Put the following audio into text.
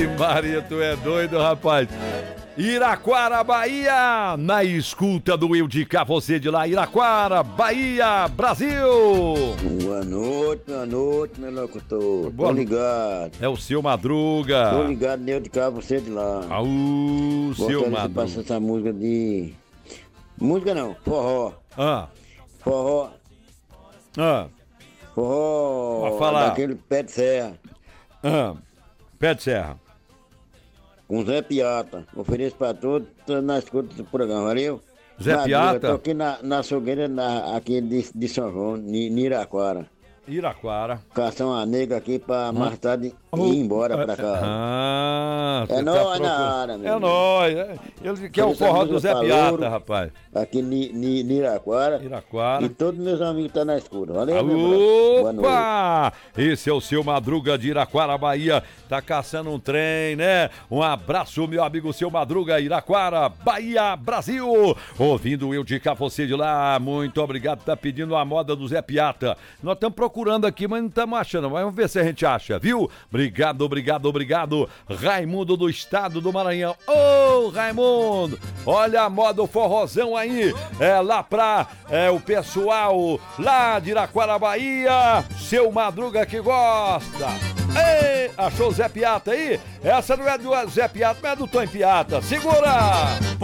Ave Maria, tu é doido, rapaz. Iraquara, Bahia, na escuta do Eu de Cá, você de lá. Iraquara, Bahia, Brasil. Boa noite, meu locutor. Boa Tô ligado. É o seu Madruga. Tô ligado, eu de cá, você de lá. Seu Madruga. Passa essa música de... Música não, forró. Forró. Forró. Vai falar. Daquele pé de serra. Pé de serra. Com Zé Piata. Ofereço pra todos, tô na escuta do programa, valeu? Zé Piata? Tô aqui na açougueira aqui de São João, Iraquara. Caçar uma nega aqui pra mais tarde ir embora pra cá. É nóis na área, meu. É nóis. Ele quer o forró do Zé Piata, rapaz. Aqui em Iraquara. E todos meus amigos estão na escuta. Valeu, meu. Opa! Esse é o seu Madruga de Iraquara, Bahia. Tá caçando um trem, né? Um abraço, meu amigo, seu Madruga, Iraquara, Bahia, Brasil. Ouvindo eu de cá, você de lá. Muito obrigado. Tá pedindo a moda do Zé Piata. Nós estamos procurando aqui, mas não estamos achando. Mas vamos ver se a gente acha, viu? Obrigado. Raimundo do estado do Maranhão. Ô, Raimundo, olha a moda, o forrozão aí. É lá pra o pessoal lá de Iraquara, Bahia. Seu Madruga que gosta. Ei, achou o Zé Piata aí? Essa não é do Zé Piata, mas é do Tom Piata. Segura!